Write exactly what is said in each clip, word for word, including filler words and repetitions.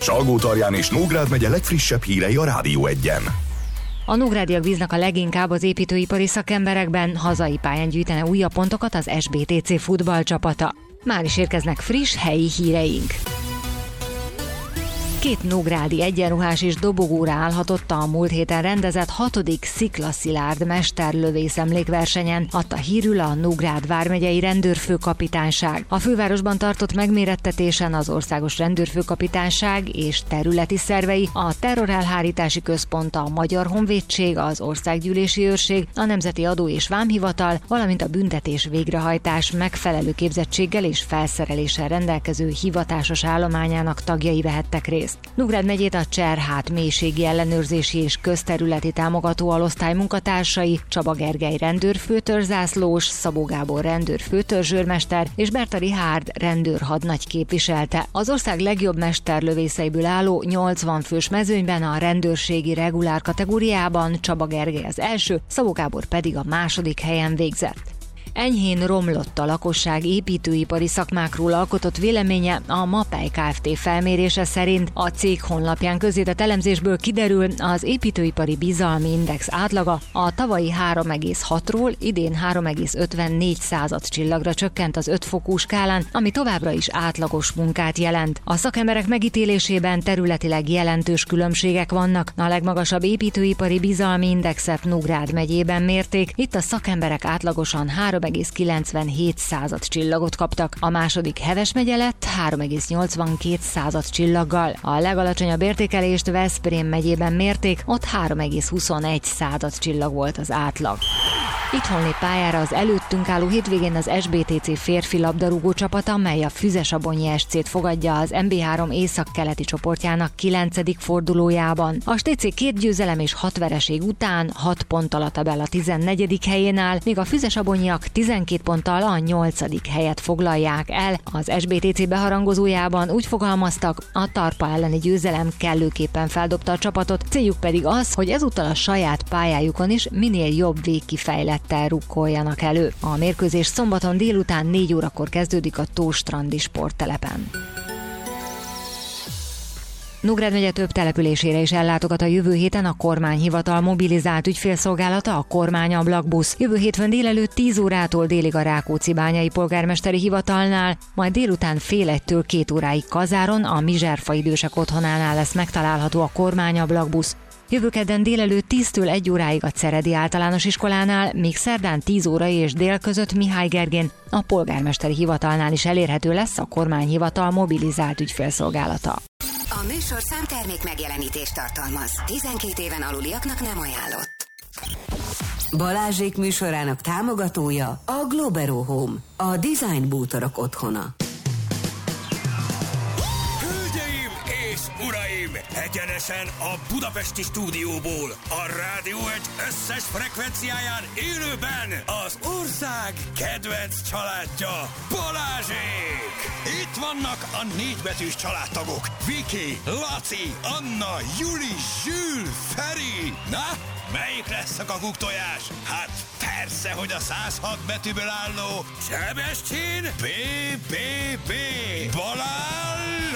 Salgótarján és Nógrád megye legfrissebb hírei a Rádió Egyen. A nógrádiak bíznak a leginkább az építőipari szakemberekben, hazai pályán gyűjtene újabb pontokat az es bé té cé futballcsapata. Már is érkeznek friss helyi híreink. Két nógrádi egyenruhás és dobogóra állhatott a múlt héten rendezett hatodik Sziklaszilárd mesterlövész emlékversenyen, adta hírül a Nógrád vármegyei rendőrfőkapitányság. A fővárosban tartott megmérettetésen az Országos Rendőrfőkapitányság és területi szervei, a Terrorelhárítási Központ, a Magyar Honvédség, az Országgyűlési Őrség, a Nemzeti Adó és Vámhivatal, valamint a büntetés végrehajtás megfelelő képzettséggel és felszereléssel rendelkező hivatásos állományának tagjai vehettek részt. Nógrád megyét a Cserhát mélységi ellenőrzési és közterületi támogató alosztály munkatársai, Csaba Gergely rendőrfőtörzsászlós, Szabó Gábor rendőrfőtörzsőrmester és Berta Richárd rendőrhadnagy képviselte. Az ország legjobb mesterlövészeiből álló nyolcvan fős mezőnyben a rendőrségi regulár kategóriában Csaba Gergely az első, Szabó Gábor pedig a második helyen végzett. Enyhén romlott a lakosság építőipari szakmákról alkotott véleménye. A Mapei Kft. Felmérése szerint a cég honlapján közzétett elemzésből kiderül, az építőipari bizalmi index átlaga a tavalyi három egész hatról idén három egész ötvennégy század csillagra csökkent az öt fokú skálán, ami továbbra is átlagos munkát jelent. A szakemberek megítélésében területileg jelentős különbségek vannak. A legmagasabb építőipari bizalmi indexet Nógrád megyében mérték. Itt a szakemberek átlagosan három egész kilencvenhét század csillagot kaptak. A második Heves megye lett három egész nyolcvankét század csillaggal. A legalacsonyabb értékelést Veszprém megyében mérték, ott három egész huszonegy század csillag volt az átlag. Itthon lép pályára az előttünk álló hétvégén az es bé té cé férfi labdarúgó csapata, mely a Füzesabonyi es cét fogadja az em bé három északkeleti csoportjának kilencedik fordulójában. A té cé két győzelem és hat vereség után hat ponttal a tabella tizennegyedik helyén áll, míg a Füzesabonyiak tizenkét ponttal a nyolcadik helyet foglalják el. Az es bé té cé beharangozójában úgy fogalmaztak, a Tarpa elleni győzelem kellőképpen feldobta a csapatot, céljuk pedig az, hogy ezúttal a saját pályájukon is minél jobb végkifejlettel rukkoljanak elő. A mérkőzés szombaton délután négy órakor kezdődik a Tóstrandi sporttelepen. Nógrád megye több településére is ellátogat a jövő héten a kormányhivatal mobilizált ügyfélszolgálata, a kormányablakbusz. Jövő hétfőn délelőtt tíz órától délig a Rákóczi-bányai polgármesteri hivatalnál, majd délután fél egytől két óráig Kazáron, a Mizserfa idősek otthonánál lesz megtalálható a kormányablakbusz. Jövő kedden délelőtt tíztől egy óráig a Ceredi általános iskolánál, míg szerdán tíz óra és dél között Mihály Gergén, a polgármesteri hivatalnál is elérhető lesz a kormányhivatal mobilizált ügyfélszolgálata. A műsorszám termék megjelenítést tartalmaz. tizenkét éven aluliaknak nem ajánlott. Balázsék műsorának támogatója a Globero Home, a design bútorok otthona. Hölgyeim és uraim, egyenesen a budapesti stúdióból, a Rádió egy összes frekvenciáján élőben az ország kedvenc családja, Balázsék! Itt vannak a négybetűs családtagok, Viki, Laci, Anna, Juli, Zsül, Feri. Na, melyik lesz a kakuktojás? Hát persze, hogy a száz hat betűből álló Sebestyén bé bé bé Balázs!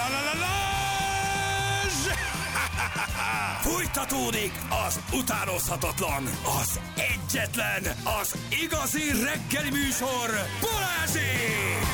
Fújtatódik az utánozhatatlan, az egyetlen, az igazi reggeli műsor, Balázsék!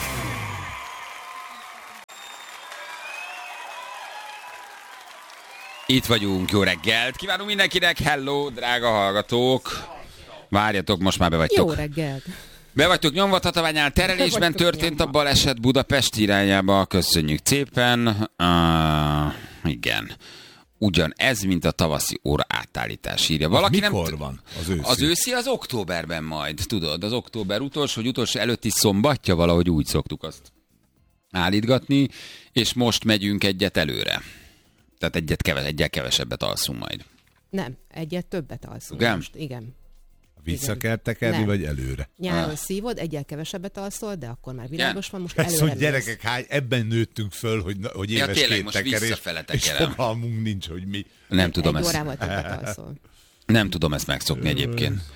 Itt vagyunk, jó reggelt! Kívánunk mindenkinek, hello, drága hallgatók! Várjatok, most már be vagytok. Jó reggelt! Be vagytok nyomva, Tatabányán terelésben történt nyomva. A baleset Budapest irányába, köszönjük szépen. Uh, igen. Ugyan ez, mint a tavaszi óra átállítás írja. Valaki mikor nem... van az őszi? Az őszi az októberben majd, tudod, az október utolsó, vagy utolsó előtti szombatja, valahogy úgy szoktuk azt állítgatni, és most megyünk egyet előre. Tehát egyet keves, egyet kevesebbet alszunk majd. Nem, egyet többet alszunk igen? most. Igen. Vissza kell tekerni, vagy előre? Nyáron ah. szívod, egyel kevesebbet alszol, de akkor már világos van, most ez előre hogy gyerekek, hány, ebben nőttünk föl, hogy, hogy éves ja, tényleg, két most tekerés, és fogalmunk nincs, hogy mi. Nem tudom egy ezt. órával többet alszol. Nem tudom ezt megszokni egyébként.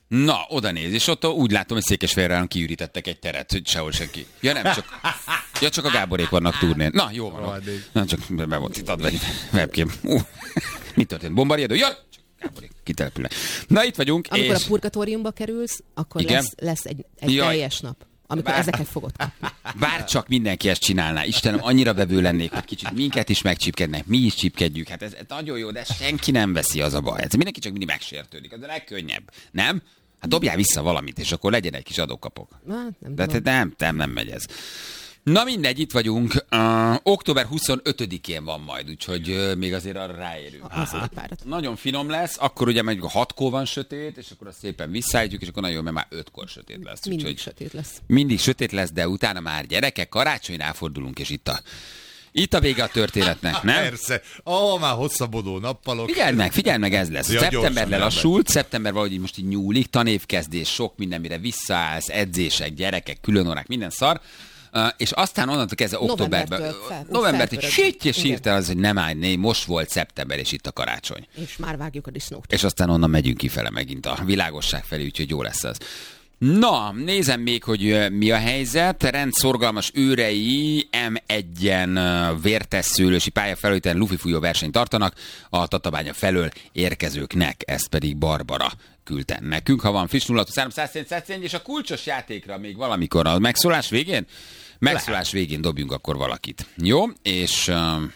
Na, oda néz, és ott úgy látom, hogy Székesfehérváron kiürítettek egy teret, hogy sehol senki. Ja nem, csak, ja, csak a Gáborék vannak turnén. Na, jó van. Na, csak be volt itt adva egy webcam. Uh, mi történt? Bombariadó? Ja, csak Gáborék kitelepülnek. Na, itt vagyunk. Amikor és... a purgatóriumba kerülsz, akkor igen? lesz, lesz egy, egy teljes nap, amikor Bár... ezeket fogod kapni. Bár csak mindenki ezt csinálná. Istenem, annyira vevő lennék, hogy kicsit minket is megcsípkednek, mi is csípkedjük. Hát ez, ez nagyon jó, de senki nem veszi, az a baj. Ez mindenki csak mindig megsértődik. Az a legkönnyebb. Nem? Hát dobjál vissza valamit, és akkor legyen egy kis adókapok. Hát, nem de te nem, nem, nem megy ez. Na mindegy, itt vagyunk. Uh, október huszonötödikén van majd, úgyhogy uh, még azért arra ráérünk. Nagyon finom lesz, akkor ugye meg hatkor van sötét, és akkor azt szépen visszaállítjuk, és akkor nagyon, mert már ötkor sötét lesz. Mindig úgyhogy sötét lesz. Mindig sötét lesz, de utána már gyerekek, karácsonynál fordulunk, és itt a Itt a vége a történetnek, nem? Persze. Ó, már hosszabbodó nappalok. Figyelj meg, figyelj meg, ez lesz. Ja, szeptember lelassult, szeptember valahogy most így nyúlik, tanévkezdés, sok minden, mire visszaállsz, edzések, gyerekek, különórák, minden szar. Uh, és aztán onnantól kezdve októberben, novembert, sírt és sírta az, hogy nem állj, most volt szeptember, és itt a karácsony. És már vágjuk a disznót. És aztán onnan megyünk kifele megint a világosság felé, úgyhogy jó lesz az. Na, nézem még, hogy mi a helyzet. Rendszorgalmas őrei em egyen vértesszőlősi pályafelújítón lufifújó versenyt tartanak a Tatabánya felől érkezőknek, ezt pedig Barbara küldte nekünk. Ha van friss nulla három száz és a kulcsos játékra még valamikor a megszólás végén? Megszólás végén dobjunk akkor valakit. Jó? És,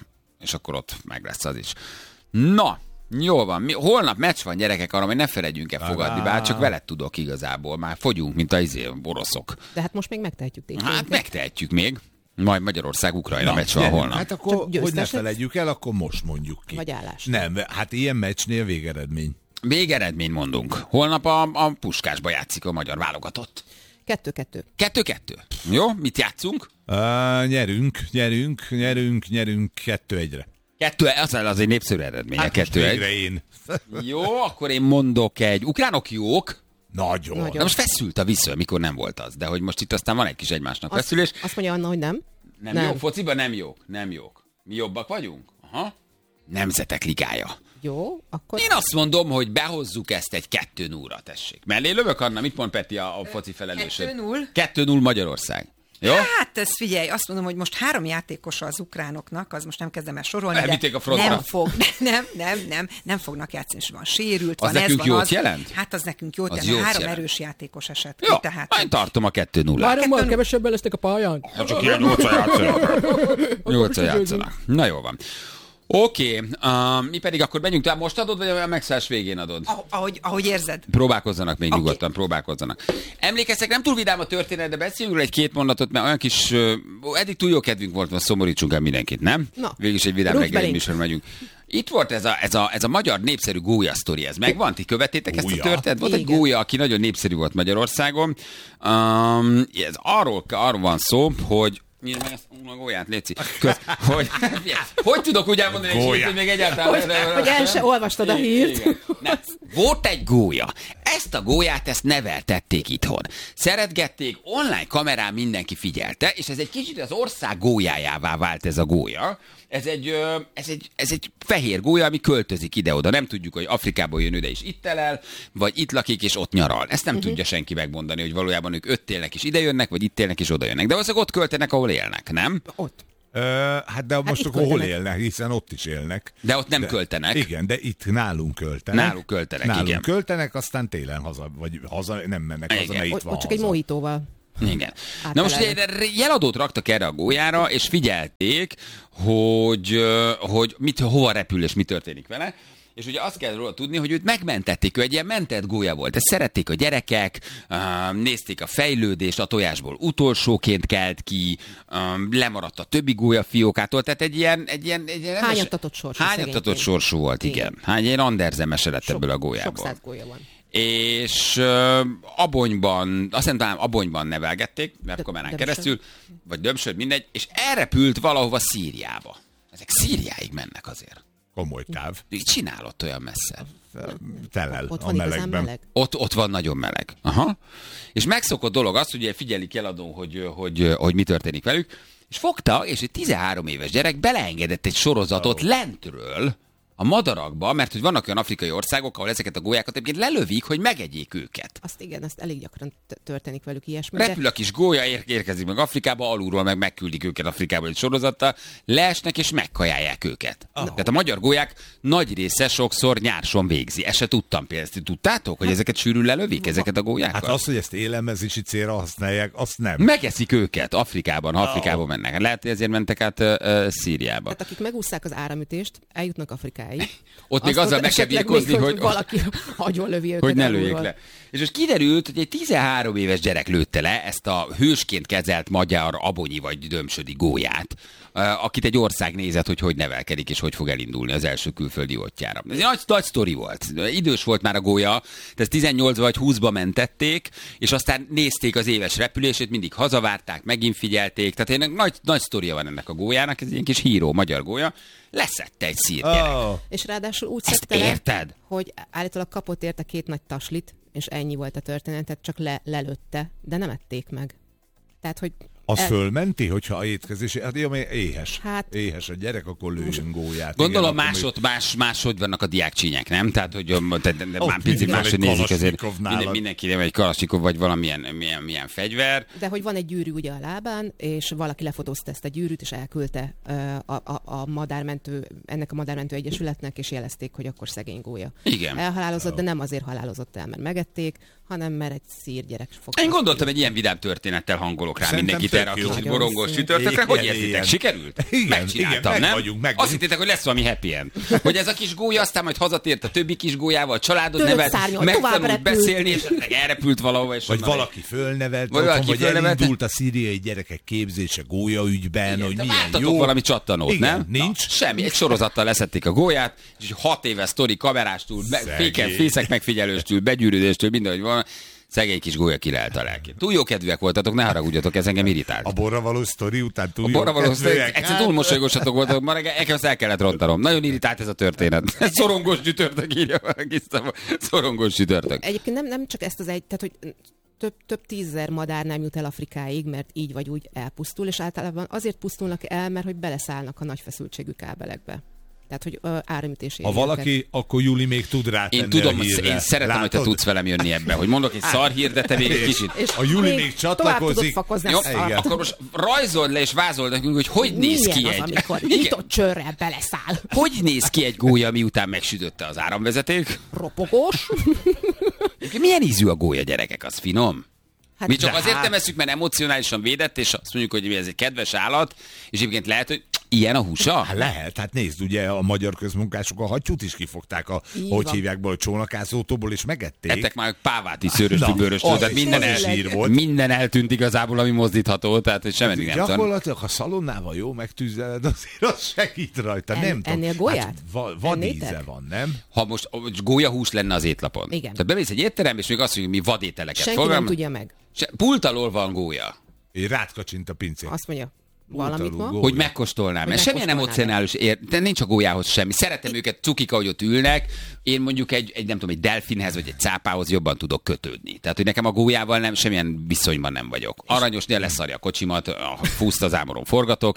és akkor ott meg lesz az is. Na, jó van. Mi, holnap meccs van, gyerekek, arra, hogy ne felejtjünk el fogadni, bár csak veled tudok igazából. Már fogyunk, mint az izé, oroszok. De hát most még megtehetjük. Tényleg. Hát megtehetjük még. Majd Magyarország-Ukrajna meccs van holnap. Hát akkor, hogy ne felejtjük el, akkor most mondjuk ki. Vagy állás. Nem, hát ilyen meccsnél végeredmény. Végeredmény mondunk. Holnap a, a Puskásba játszik a magyar válogatott. Kettő-kettő. Kettő-kettő. Jó, mit játszunk? Uh, nyerünk, nyerünk, nyerünk, nyerünk kettő egyre. Kettő, az az egy népszerű eredmény. Hát kettő egy. én. Jó, akkor én mondok egy. Ukránok jók. Nagyon. Nagyon. De most feszült a vissza, mikor nem volt az. De hogy most itt aztán van egy kis egymásnak azt, feszülés. Azt mondja Anna, hogy nem. Nem, nem. Jó, fociban nem jók. Nem jók. Mi jobbak vagyunk? Aha. Nemzetek ligája. Jó, akkor... Én azt mondom, hogy behozzuk ezt egy kettő nullra, tessék. Mellé lövök, Anna, mit mond Peti a, a foci felelősöd? kettő null. kettő null Magyarország. Jó? Hát, ez figyelj, azt mondom, hogy most három játékos az ukránoknak, az most nem kezdem el sorolni, elvitték de a frontra. nem fog, nem, nem, nem, nem fognak játszani, és van sérült, az van ez, van jót az. Jelent? Hát az nekünk jót az jelent, jót három jelent. erős játékos esett jó, ki, tehát... én tartom a kettő nullát. Hárommal kevesebben lesznek a pályán. Ha csak ilyen nyolcan játszanak. nyolcan játszanak. Na jó van. Oké, okay, uh, mi pedig akkor menjünk tovább. Most adod, vagy a megszállás végén adod? Ah, ahogy, ahogy érzed. Próbálkozzanak még, okay. Nyugodtan próbálkozzanak. Emlékeztek, nem túl vidám a történet, de beszéljünk róla egy-két mondatot, mert olyan kis, uh, eddig túl jó kedvünk volt, most szomorítsunk el mindenkit, nem? Na, végülis egy vidám reggeli műsor megyünk. Itt volt ez a, ez, a, ez a magyar népszerű gólya sztori, ez megvan? Ti követétek ezt a történetet? Volt egy gólya, aki nagyon népszerű volt Magyarországon. Um, ez arról, arról van szó, hogy nyíld meg ezt a gólyát, léci. Köz, hogy, hogy tudok úgy elmondani, hogy, hogy még egyáltalán... Hogy, hogy el se olvastad a hírt. Nem. Volt egy gólya. Ezt a gólyát, ezt neveltették itthon. Szeretgették, online kamerán mindenki figyelte, és ez egy kicsit az ország gólyájává vált ez a gólya. Ez egy, ez egy, ez egy fehér gólya, ami költözik ide-oda. Nem tudjuk, hogy Afrikából jön ide és itt elel, vagy itt lakik és ott nyaral. Ezt nem uh-huh. tudja senki megmondani, hogy valójában ők ott élnek és ide jönnek, vagy itt élnek és oda jönnek. De azok ott költenek, ahol élnek, nem? Ott. Ö, hát de hát most akkor hol élnek, hiszen ott is élnek. De ott nem de, költenek. Igen, de itt nálunk költenek. Náluk költenek, nálunk igen. költenek, aztán télen haza, vagy haza nem mennek haza, mert itt ott, van ott csak haza. egy mojitóval. Igen. Na most jeladót raktak erre a gólyára, és figyelték, hogy, hogy mit, hova repül és mi történik vele. És ugye azt kell róla tudni, hogy őt megmentették, ő egy ilyen mentett gólya volt. Ezt szerették a gyerekek, nézték a fejlődést, a tojásból utolsóként kelt ki, lemaradt a többi gólya fiókától, tehát egy ilyen... Egy ilyen, egy ilyen hányattatott sorsú. Hányattatott sorsú volt, igen. igen. Hány ilyen Andersen esedett ebből a gólyából. Sok száz gólya van. És uh, Abonyban, azt nem talán Abonyban nevelgették, webkamerán keresztül, vagy Dömsöd, mindegy, és elrepült valahova Szíriába. Ezek Szíriáig mennek azért. Komoly táv. Csinál ott olyan messze. Telel ott a van melegben. Meleg. Ott, ott van nagyon meleg. Aha. És megszokott dolog az, hogy figyelik eladó, hogy, hogy, hogy mi történik velük, és fogta, és egy tizenhárom éves gyerek beleengedett egy sorozatot oh. lentről, a madarakba, mert hogy vannak olyan afrikai országok, ahol ezeket a gólyákat egyébként lelövik, hogy megegyék őket. Azt igen, ezt elég gyakran történik velük ilyesmi. Repül a kis gólya, ér- érkezik meg Afrikába, alulról meg megküldik őket Afrikába egy sorozattal, leesnek és megkajálják őket. Oh. Tehát a magyar gólyák nagy része sokszor nyárson végzi. Ezt se tudtam például. Tudtátok, hogy ezeket sűrűn lelövik, ezeket a gólyákat? Hát az, hogy ezt élelmezési célra használják, azt nem. Megeszik őket Afrikában, ha Afrikába oh. mennek. Lehet, hogy ezért mentek át uh, uh, Szíriába. Tehát akik megúszszák az áramütést, eljutnak Afrikáig. Ott még azzal meg kell birkózni, hogy, hogy valaki agyonlövi őket. Hogy ne lőjék le. És most kiderült, hogy egy tizenhárom éves gyerek lőtte le ezt a hősként kezelt magyar abonyi vagy dömsödi gólyát, akit egy ország nézett, hogy hogy nevelkedik és hogy fog elindulni az első külföldi útjára. Ez egy nagy, nagy sztori volt. Idős volt már a gólya, tehát tizennyolcba vagy húszba mentették, és aztán nézték az éves repülését, mindig hazavárták, megint figyelték. Tehát egy nagy, nagy sztoria van ennek a gólyának, ez egy ilyen kis híró magyar gólya. Leszette egy szír gyerek. Oh. És ráadásul úgy Ezt szedte le, érted? hogy állítólag kapott érte két nagy taslit, és ennyi volt a történet, tehát csak le, lelőtte, de nem ették meg. Tehát, hogy... Az el... fölmenti, hogyha a étkezés, hát jó, éhes. Hát... Éhes a gyerek, akkor lőjön gólyát. Gondolom igen, másod, még... más, máshogy vannak a diákcsínyek, nem? Tehát, hogy te, te, oh, már picit máshogy nézik azért. Minden, mindenki nem egy kalasnyikov, vagy valamilyen milyen, milyen fegyver. De hogy van egy gyűrű ugye a lábán, és valaki lefotózta ezt a gyűrűt, és elküldte a, a, a madármentő, ennek a madármentő egyesületnek, és jelezték, hogy akkor szegény gólya. Igen. Elhalálozott, oh. de nem azért halálozott el, mert megették, hanem mert egy szír gyerek fog. Én gondoltam, egy ilyen vidám történettel hangolok rá Szerintem mindenkit erre a kicsit borongós csütörtökre. Hogy érzitek? Sikerült? Igen, megcsináltam, igen, nem? Meg vagyunk, meg Azt hittétek, hogy lesz valami happy end. Hogy ez a kis gólya aztán majd hazatért a többi kis gólyával, családot nevelt, megtanult beszélni, és elrepült valahova. És vagy valaki fölnevelt, vagy, otthon, vagy fölnevelt. elindult a szíriai gyerekek képzése gólya ügyben, igen, hogy milyen jó. Valami csattanót, igen, nem? Nincs. Na, semmi, egy sorozattal leszették a gólyát, és hat éves sztori kamerástól, féken, fészek megfigyelőstől, begyűrűdéstől, minden, hogy van. Szegény kis gólya királt a lelkét. Túl jó kedvűek voltatok, ne haragudjatok, ez engem irritált. A borra való sztori után túl a borra való sztori, hát... egyszer túl mosolygosatok voltatok, ma reggel nekem el kellett rontanom. Nagyon irritált ez a történet. Szorongós csütörtök írja valaki, szorongós csütörtök. Egyébként nem, nem csak ezt az egy, tehát hogy több, több tízzer madár nem jut el Afrikáig, mert így vagy úgy elpusztul, és általában azért pusztulnak el, mert hogy beleszállnak a nagy feszültségű kábelekbe. Tehát, hogy uh, áramütés Ha valaki, őket. Akkor Júli még tud rátenni. Én tudom, a hírre. Én szeretem, Látod? hogy te tudsz velem jönni ebbe, hogy mondok egy szar hír, de te még egy kicsit. És a Júli még, még csatlakozik. Jó, akkor most rajzold le és vázold nekünk, hogy hogy milyen néz ki az, egy... amikor nyitott csőrrel beleszáll. Hogy néz ki egy gólya, miután megsütötte az áramvezeték? Ropogós. Milyen ízű a gólya, gyerekek? Az finom? Hát mi csak azért hát... nem eszük, mert emocionálisan védett, és azt mondjuk, hogy ez egy kedves állat, és egyébként lehet, hogy ilyen a húsa? Hát lehet, hát nézd, ugye a magyar közmunkások a hattyút is kifogták a, így hogy van. hívják be, a csónakászótóból, és megették. Ettek már pávát is szőröstől, bőröstől, tehát minden, el, volt. minden eltűnt igazából, ami mozdítható, tehát hogy semmi nem gyakorlatilag, ha szalonnával jó megtűzeled, azért az segít rajta, en, nem ennél tudom. gólyát? Hát va, vadíze van, nem? Ha most gólyahús lenne az étlapon. Igen. Tehát bemész egy étterembe, és még azt mondjuk, mi vadételeket senki fogalmaz. nem tudja meg. Se, pult alól van gólya. Én rátkacsint a pincét. Azt mondja, valamit van. Hogy megkóstolnám. Mert semmilyen emocionális ér, de nincs a gólyához semmi. Szeretem őket, cukik, ahogy ott ülnek. Én mondjuk egy, egy nem tudom, egy delfinhez vagy egy cápához jobban tudok kötődni. Tehát, hogy nekem a gólyával nem, semmilyen viszonyban nem vagyok. Aranyosnél leszarja a kocsimat, fúszt az ámoron forgatok.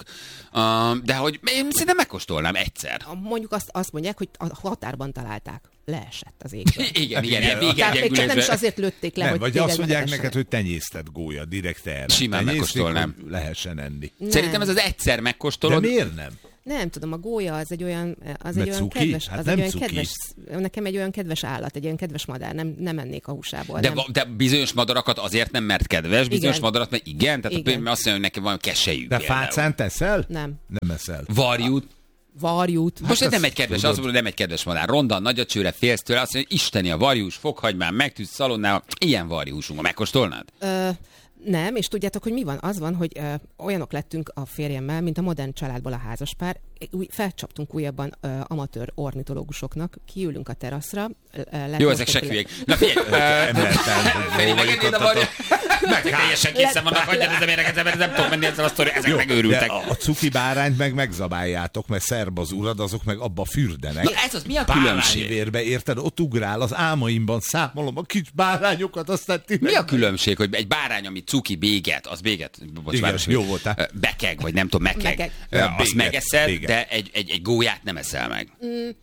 De hogy én szerintem megkóstolnám egyszer. Mondjuk azt, azt mondják, hogy a határban találták. Leesett az égből. Igen, igen, igen. Tehát csak nem is azért lőtték le, nem, hogy vagy azt mondják neked, hogy tenyészted gólya, direkt erre. Simán megkóstolnám. Lehessen enni. Nem. Szerintem ez az egyszer megkóstolod. De miért nem? Nem tudom, a gólya az egy olyan, az egy olyan cuki? kedves, Hát az nem egy olyan cuki. kedves, nekem egy olyan kedves állat, egy olyan kedves madár, nem, nem ennék a húsából. De, nem. de bizonyos madarakat azért nem, mert kedves, bizonyos igen. madarat, mert igen, tehát igen. A, azt mondja, hogy nekem van keselyű. De fácán teszel? Nem. Nem eszel. Varjút. Varjút. Most hát ez nem egy kedves, azt mondom, nem egy kedves madár. Ronda, nagy a csőre, félsz tőle, azt mondja, hogy isteni a varjús, fokhagymán, megtűz szalonnával, ilyen varjúsunk, megkóstolnád? Ö, nem, és tudjátok, hogy mi van? Az van, hogy ö, olyanok lettünk a férjemmel, mint a modern családból a házaspár. Új, felcsaptunk újabban ö, amatőr ornitológusoknak, kiülünk a teraszra. Ö, Jó, ezek se hülyék. Na figyelj, megengednéd a varjú. Meg teljesen készen vannak, hagyjad ez a méreket, mert nem tudom menni ezzel a sztori, ezek megőrültek. A, a cuki bárányt meg megzabáljátok, mert szerb az urad, azok meg abba fürdenek. Na ez az, mi a különbség? Bárányvérbe, érted? Ott ugrál, az álmaimban számolom a kis bárányokat, aztán ti... Mi a különbség, hogy egy bárány, ami cuki béget, az béget, bocsánat, jó voltál. Bekeg, vagy nem tudom, mekeg, Mekeg. azt Béget, megeszed, béget. de egy, egy, egy gólyát nem eszel meg. Mm,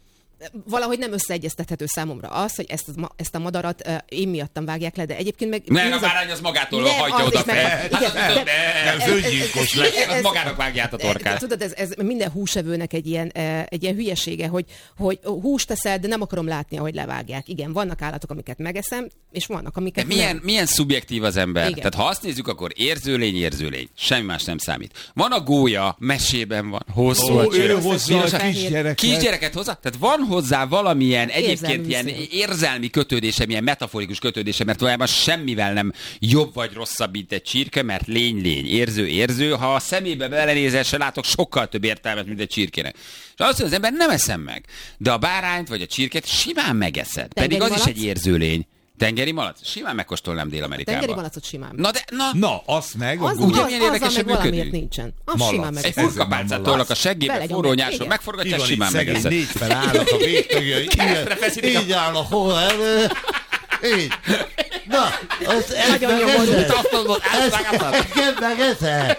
valahogy nem összeegyeztethető számomra az, hogy ezt, a, ezt a madarat uh, én miattam vágják le, de egyébként meg... Nem, a bárány az magától hagyja oda fel. Ez öngyilkos lesz. Az magának vágját a torkát. Tudod, ez, ez minden húsevőnek egy ilyen, egy ilyen hülyesége, hogy, hogy húst teszel, de nem akarom látni, ahogy levágják. Igen, vannak állatok, amiket megeszem, és vannak, amiket de milyen, nem. milyen szubjektív az ember. Igen. Tehát ha azt nézzük, akkor érzőlény, érzőlény. Semmi más nem számít. Van a gólya, mesében van, hosszú a ő hozzá a kisgyereket. Kisgyereket hozzá? Tehát van hozzá valamilyen egyébként Érzelmi ilyen szél. érzelmi kötődése, milyen metaforikus kötődése, mert valójában semmivel nem jobb vagy rosszabb, mint egy csirke, mert lény, lény, érző, érző. Ha a szemébe belenézel, se látok sokkal több értelmet, mint egy csirkének. És azt mondja, az ember nem eszem meg. De a bárányt vagy a csirket simán megeszed. Tengeri Pedig az malac? is egy érzőlény. Tengeri malac? Simán megkóstolnám Dél-Amerikában. Tengeri malacot simán. Na de, na, Na, azt meg... Az, ugye az, milyen azzal érdekesen meg valamiért működik? nincsen. Az Malac. simán egy meg. Ez furkapálcát nem tolnak a malac. seggébe, Belegyomják. forró nyáson, Igen. megforgatják, Így simán szegény megeszed. négy felállnak a végtagjai. Keresztre feszítik a- Így áll a hol elő. Így. Na, az Nagyon nyomorult. Engedd meg ezzel.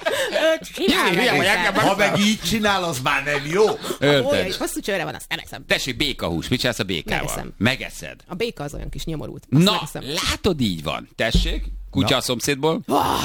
Ha meg így csinál, az már nem jó. Olyan Ölted. is hosszú csőre van, azt nem eszem. Tessék, békahús. Mit csinálsz a békával? Megeszem. Megeszed. A béka az olyan kis nyomorult. Azt Na, megeszem. látod, így van. Tessék, kutya Na. a szomszédból.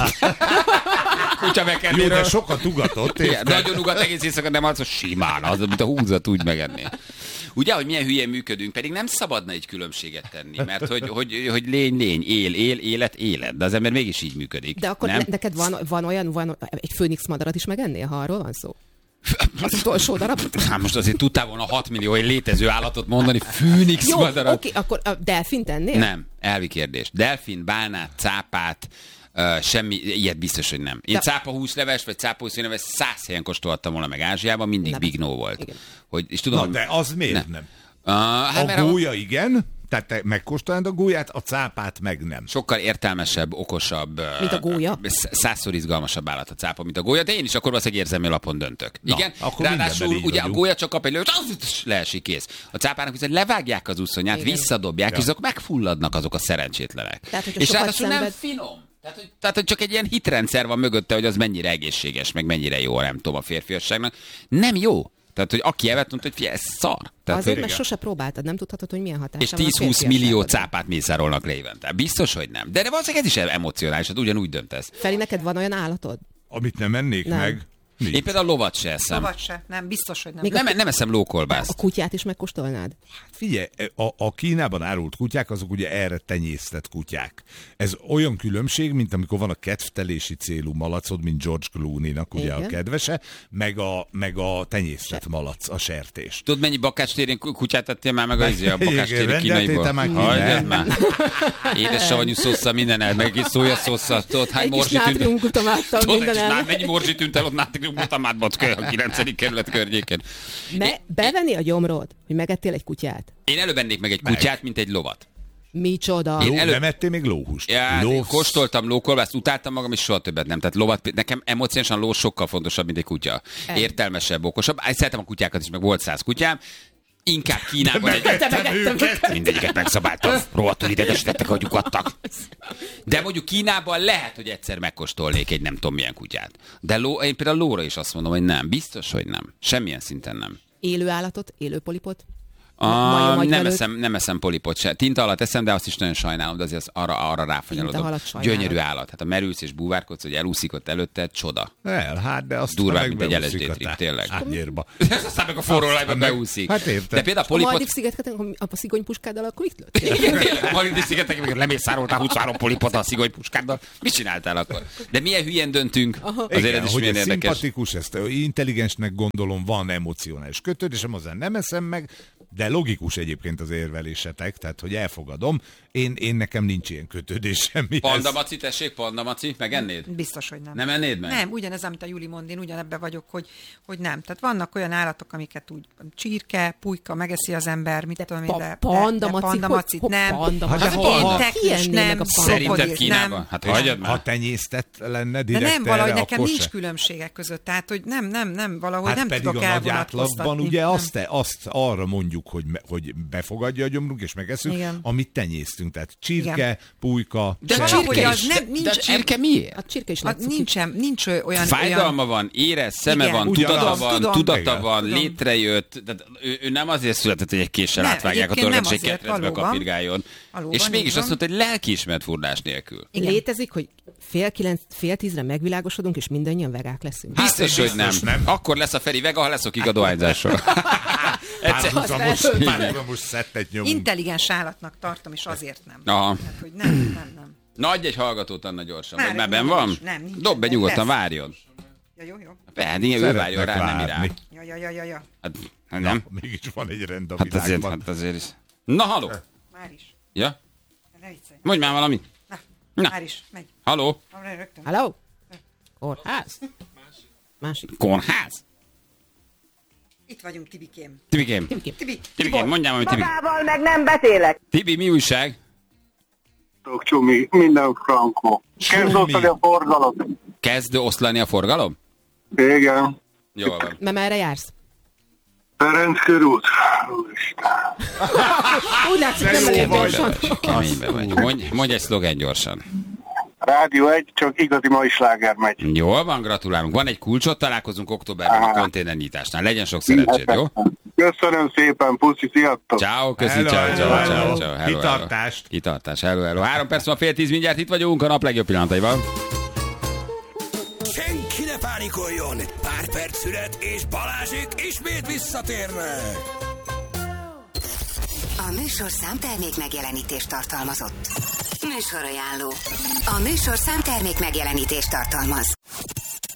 Kutya Jó, megkennéről. de sokat ugatott. Igen, érted? nagyon ugat egész éjszaka, nem az, hogy simán, az, mint a húzat úgy megenné. Ugye, hogy milyen hülyén működünk, pedig nem szabadna egy különbséget tenni, mert hogy, hogy, hogy lény, lény, él, él, élet, élet, de az ember mégis így működik. De akkor nem? ne, neked van, van olyan, van egy főnix madarat is megennél, ha arról van szó? Az utolsó darab? Hát most azért tudtál volna hat millió egy létező állatot mondani, főnix Jó, madarat. oké, akkor a delfint ennél? Nem, elvi kérdés. Delfin, bálnát, cápát, uh, semmi, ilyet biztos, hogy nem. Én De- cápahúsleves, vagy cápahúsleves száz helyen kóstoltam volna meg Ázsiában, mindig Nem. Big No volt. Igen. Hogy, és tudom, Na, hogy- de az miért Nem. nem? Uh, hát mert A a- gólya igen, tehát te megkóstolnád a gólyát, a cápát meg nem. sokkal értelmesebb, okosabb, Mint a gólya? ö, sz- százszor izgalmasabb állat a cápa, mint a gólya, de én is akkor valószínűleg érzelmi alapon döntök. Na, Igen? akkor Ráadásul mindenben így ugye a vagyunk. gólya csak kap egy lőt, az leesik, kész. A cápának viszont levágják az úszonyát, Igen. visszadobják, Ja. és azok megfulladnak azok a szerencsétlenek. Tehát, hogyha és sokat ráadásul nem szenved- finom. Tehát hogy, tehát, hogy csak egy ilyen hitrendszer van mögötte, hogy az mennyire egészséges, meg mennyire jó, nem tudom, a férfiasságnak. Nem jó. Tehát, hogy aki evett, mondta, hogy figyelj, ez szar. Tehát, Azért, hogy mert sose próbáltad, nem tudhatod, hogy milyen hatása és van a tíz-húsz férfiasságodra. millió cápát mészárolnak le évente. Biztos, hogy nem. De valószínűleg ez is emocionális, hát ugyanúgy döntesz. Feri, neked van olyan állatod? Amit nem ennék Nem. meg, nincs. Én például lovat se eszem. Lovat se. Nem, biztos, hogy nem. Még Nem, nem eszem A lókolbászt. kutyát is megkóstolnád? Figyelj, a, a Kínában árult kutyák, azok ugye erre tenyésztett kutyák. Ez olyan különbség, mint amikor van a kedvtelési célú malacod, mint George Clooney-nak ugye Igen. a kedvese, meg a, meg a tenyésztett malac, a sertés. Tudod, mennyi bakácstérén kutyát tettél már meg a, izé, a Igen, bakácstéri rendeltél kínaiból? te már Hagyjad kínát? már. Édes savanyú szósza, minden el, meg egy szójaszósza. Tudod, hány Egy kis morzsi tűnt. nátriumglutamáttal Tudod, minden egy el. nát- mennyi morzsi tűnt el ott nátriumglutamátban a kilencedik kerület környékén. Me- bevenni a gyomrod, hogy megettél egy kutyát? Én előbb ennék meg egy kutyát, mint egy lovat. Micsoda? Én Ló, elő- Nem ettél még lóhúst? Ja, Ló- én kóstoltam lókolbászt, utáltam magam, és soha többet nem. Tehát lovat, nekem emocionálisan ló sokkal fontosabb, mint egy kutya. Értelmesebb, okosabb. Én szeretem a kutyákat is, meg volt száz kutyám. Inkább Kínában egy... Mindegyiket megszabáltam. Rohadtul idegesítettek, hogy lyukadtak. De mondjuk Kínában lehet, hogy egyszer megkóstolnék egy nem tudom milyen kutyát. De ló, én például lóra is azt mondom, hogy nem. Biztos, hogy nem. Semmilyen szinten nem. Élő állatot, élő polipot? A, Majom nem, agyvelőt? eszem, nem eszem polipot se. Tinta alatt eszem, de azt is nagyon sajnálom, de azért az arra, arra ráfanyalodom. Tinta alatt sajnálod. Gyönyörű állat. Hát a merülsz és búvárkodsz, hogy elúszik ott előtte, csoda. El, hát de azt Durvább, meg mint egy beúszik el es dé a trip, tá- tényleg. Árnyérba. Ez aztán meg a forró olajban Aztán meg- beúszik. Hát érted. De például a A polipot... Maldiv szigeteken, a szigonypuskáddal akkor itt lőtt? Igen, Maldiv szigetek, amikor lemészároltál huszonhárom polipot a szigonypuskáddal. Mit csináltál akkor? De milyen hülyen döntünk? Azért Igen, ez is hogy milyen ez érdekes. szimpatikus, ezt intelligensnek gondolom, van emocionális kötődésem, hozzá nem eszem meg, de logikus egyébként az érvelésetek, tehát hogy elfogadom. Én, én nekem nincs ilyen kötődésem. Panda maci, tessék, panda maci, megennéd? Biztos, hogy nem. Nem ennéd meg? Nem, ugyanez, amit a Juli mond, én ugyanebbe vagyok, hogy, hogy nem. Tehát vannak olyan állatok, amiket úgy csirke, pulyka, megeszi az ember, mit tudom én, pa- de, de, panda de macik, panda hogy- macit hogy nem. panda Hát macik? de Ha- ha- péntek is kiennének nem. a panda. Szerinted krokodil, Kínában? nem. Hát És hagyjad már. ha tenyésztett lenne De direkt nem, valahogy erre, nekem akkor nincs se. különbségek között. Tehát, hogy nem, nem, nem, valahogy Hát nem pedig tudok a nagy elvonatkoztatni. átlagban ugye Nem. azt, azt arra mondjuk, hogy hogy, hogy befogadja a gyomrunk, és megeszünk, Igen. amit tenyésztünk. Tehát csirke, Igen. pulyka, De a Valahogy csirke az is. nem- De, nincs- de a csirke miért? A csirke is Hát látszik. nincsen, nincs olyan... Fájdalma olyan... van, érez, szeme Igen. van, Ugyanaz. tudata van, Tudom. tudata Igen. van, Tudom. létrejött. Tehát ő, ő nem azért született, hogy egy késsel Nem, átvágják a egyébként torkát, és nem egy azért, ketrecbe valóban. kapirgáljon. Valóban, És mégis így azt van. mondta, hogy lelkiismert furdás nélkül. Igen. Létezik, hogy fél kilenc, fél tízre megvilágosodunk, és mindannyian vegák leszünk. Biztos, hogy nem. biztos nem. Akkor lesz a Feri vega, ha leszokik a dohányzásról. Egyszer- párhuzamos, párhuzamos szettet nyomunk. Intelligens állatnak tartom, és azért nem. Aha. Tehát, hogy nem, nem, nem. Na, adj egy hallgatót, Anna, gyorsan. Már Vagy már nincs, benn van? nem, nincs. Dob be nyugodtan, Lesz. várjon. Ja, jó, jó. Persze, ő Szeretnek várjon rá, nem mi rá. várni. Ja, ja, ja, ja, ja. Hát, nem? Mégis van egy rend a Hát azért, világban. hát azért is. Na, haló. Már is. Ja? Ne viccelj. Mondj már valamit. Na, Na. már is. Megy. Haló? Arra rögtön. Hello? Kórház? Másik. Kórház? Itt vagyunk, Tibikém. Tibikém. Tibi, Tibikém, mondjál valamit, Tibi. Magával meg nem beszélek. Tibi, mi újság? Csumi, minden frankó. Kezd osztani a forgalom. Kezd oszlani a forgalom? Igen. Jól van. Mert merre jársz? Ferenc körút. Úgy látszik, nem elég gyorsan. Keménybe vagy. Mondj, mondj egy szlogen gyorsan. Rádió egy, csak igazi mai sláger megy. Jól van, gratulálunk. Van egy kulcsot, találkozunk októberben a konténernyitásnál. Legyen sok szerencsét, jó? Köszönöm szépen, puszi, sziasztok! Ciao, köszi, Hello, ciao, ciao, hello, ciao, hello. ciao, hello, Kitartást. hello. Kitartás, hello, hello. Három perc van, fél tíz, mindjárt itt vagyunk a nap legjobb pillanataival. Senki ne pánikoljon! Pár perc szület, és Balázsék ismét visszatérnek! A műsor számtermék megjelenítést tartalmazott. Műsorajánló. A műsor számtermék megjelenítést tartalmaz.